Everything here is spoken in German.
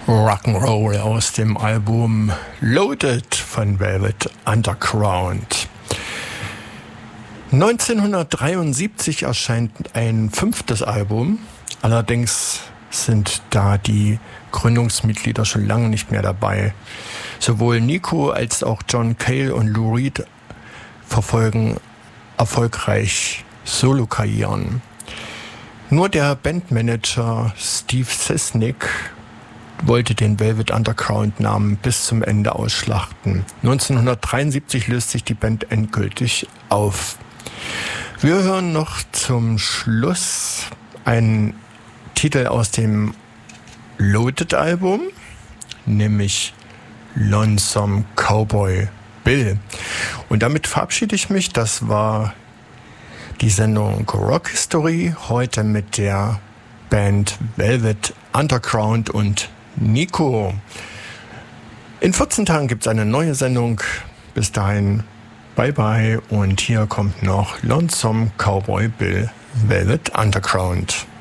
Rock'n'Roll aus dem Album Loaded von Velvet Underground. 1973 erscheint ein 5. Album. Allerdings sind da die Gründungsmitglieder schon lange nicht mehr dabei. Sowohl Nico als auch John Cale und Lou Reed verfolgen erfolgreich Solokarrieren. Nur der Bandmanager Steve Sesnick wollte den Velvet Underground-Namen bis zum Ende ausschlachten. 1973 löst sich die Band endgültig auf. Wir hören noch zum Schluss einen Titel aus dem Loaded-Album, nämlich Lonesome Cowboy Bill. Und damit verabschiede ich mich. Das war die Sendung Rock History, heute mit der Band Velvet Underground und Nico. In 14 Tagen gibt es eine neue Sendung. Bis dahin, bye bye. Und hier kommt noch Lonesome Cowboy Bill, Velvet Underground.